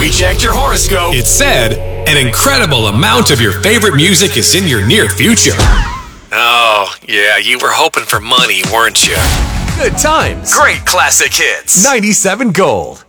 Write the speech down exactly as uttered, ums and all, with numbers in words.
We checked your horoscope. It said an incredible amount of your favorite music is in your near future. Oh, yeah, you were hoping for money, weren't you? Good times. Great classic hits. ninety-seven Gold.